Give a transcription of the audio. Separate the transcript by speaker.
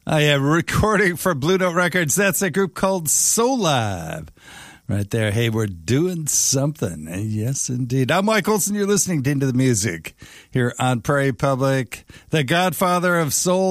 Speaker 1: I am recording for Blue Note Records. That's a group called Soul Live. Right there. Hey, we're doing something. Yes, indeed. I'm Mike Olson. You're listening to Into the Music here on Prairie Public, the godfather of soul.